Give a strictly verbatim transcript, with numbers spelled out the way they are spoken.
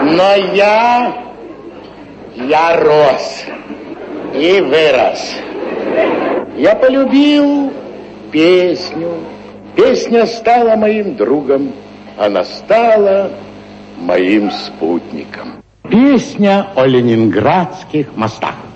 Но я, я рос и вырос. Я полюбил песню. Песня стала моим другом. Она стала моим спутником. Песня о ленинградских мостах.